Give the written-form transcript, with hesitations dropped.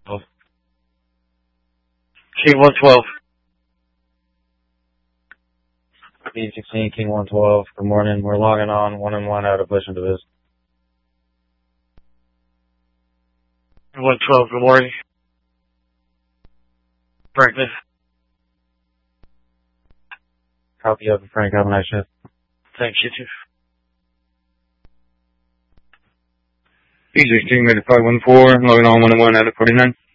King 112. B16, King 112. Good morning. We're logging on 1-1 out of Bush and Diviz. 112, good morning. Franklin. Copy of Frank. Have a nice shift. Thanks, you too. B16, made it 514, logging on 1-1 out of 49.